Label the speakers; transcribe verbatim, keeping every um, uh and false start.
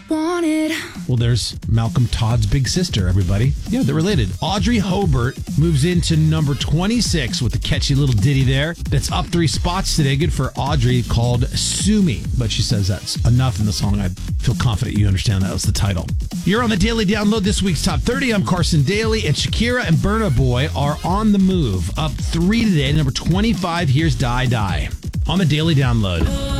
Speaker 1: wanted.
Speaker 2: Well, there's Malcolm Todd's big sister, everybody. Yeah, they're related. Audrey Hobart moves into number twenty-six with a catchy little ditty there. That's up three spots today. Good for Audrey, called Sue Me. But she says that's enough in the song. I feel confident you understand that was the title. You're on the Daily Download, this week's Top thirty. I'm Carson Daly, and Shakira and Burna Boy are on the move. Up three today, number twenty-five. Here's Die Die on the Daily Download.